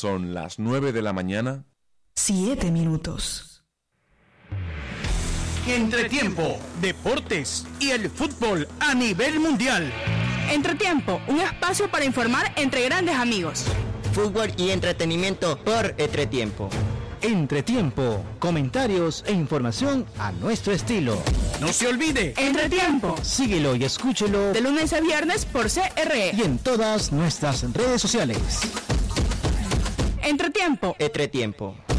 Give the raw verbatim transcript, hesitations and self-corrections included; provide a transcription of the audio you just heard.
Son las nueve de la mañana. Siete minutos. Entretiempo, deportes y el fútbol a nivel mundial. Entretiempo, un espacio para informar entre grandes amigos. Fútbol y entretenimiento por Entretiempo. Entretiempo, comentarios e información a nuestro estilo. No se olvide, Entretiempo. Síguelo y escúchelo De lunes a viernes por C R E. y en todas nuestras redes sociales. Entretiempo. Entretiempo.